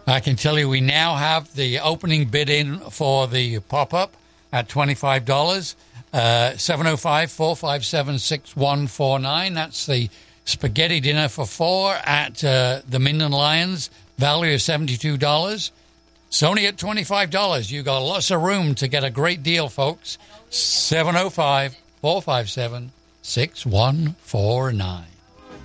I can tell you we now have the opening bid in for the pop-up at $25. 705-457-6149. That's the spaghetti dinner for four at the Minden Lions. Value of $72. Sony at $25. You got lots of room to get a great deal, folks. 705-457-6149.